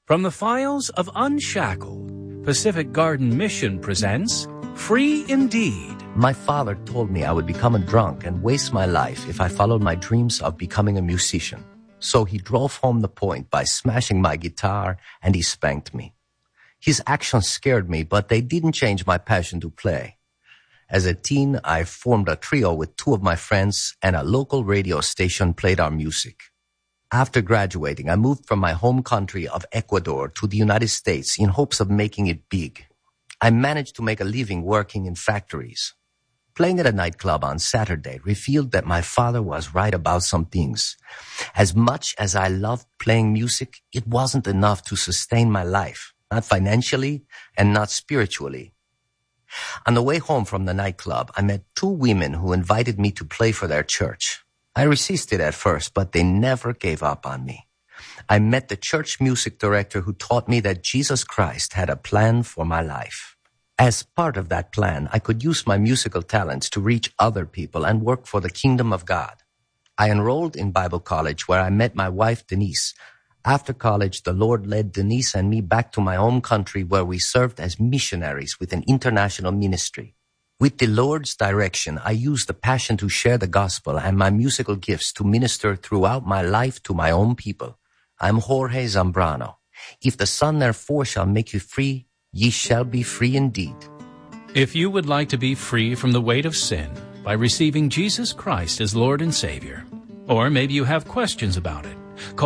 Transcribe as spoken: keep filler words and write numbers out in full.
From the files of Unshackled, Pacific Garden Mission presents Free Indeed. My father told me I would become a drunk and waste my life if I followed my dreams of becoming a musician. So he drove home the point by smashing my guitar, and he spanked me. His actions scared me, but they didn't change my passion to play. As a teen, I formed a trio with two of my friends, and a local radio station played our music. After graduating, I moved from my home country of Ecuador to the United States in hopes of making it big. I managed to make a living working in factories. Playing at a nightclub on Saturday revealed that my father was right about some things. As much as I loved playing music, it wasn't enough to sustain my life, not financially and not spiritually. On the way home from the nightclub, I met two women who invited me to play for their church. I resisted at first, but they never gave up on me. I met the church music director who taught me that Jesus Christ had a plan for my life. As part of that plan, I could use my musical talents to reach other people and work for the kingdom of God. I enrolled in Bible college where I met my wife, Denise. After college, the Lord led Denise and me back to my home country where we served as missionaries with an international ministry. With the Lord's direction, I used the passion to share the gospel and my musical gifts to minister throughout my life to my own people. I'm Jorge Zambrano. If the Son therefore shall make you free, ye shall be free indeed. If you would like to be free from the weight of sin by receiving Jesus Christ as Lord and Savior, or maybe you have questions about it,